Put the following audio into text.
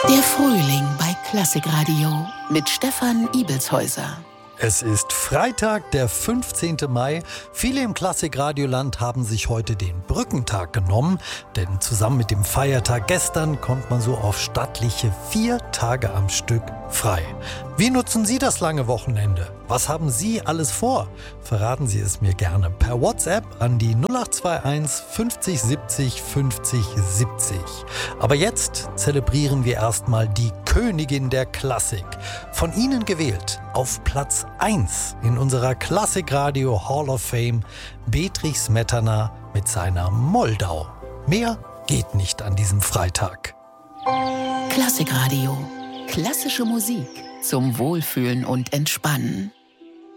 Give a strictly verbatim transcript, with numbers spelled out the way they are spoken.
Der Frühling bei Klassikradio mit Stefan Ibelshäuser. Es ist Freitag, der fünfzehnten Mai. Viele im Klassikradioland haben sich heute den Brückentag genommen, denn zusammen mit dem Feiertag gestern kommt man so auf stattliche vier Tage am Stück frei. Wie nutzen Sie das lange Wochenende? Was haben Sie alles vor? Verraten Sie es mir gerne per WhatsApp an die null acht zwei eins fünfzig siebzig fünfzig siebzig. Aber jetzt zelebrieren wir erstmal die Königin der Klassik. Von Ihnen gewählt auf Platz eins in unserer Klassikradio Hall of Fame Bedřich Smetana mit seiner Moldau. Mehr geht nicht an diesem Freitag. Klassikradio. Klassische Musik zum Wohlfühlen und Entspannen.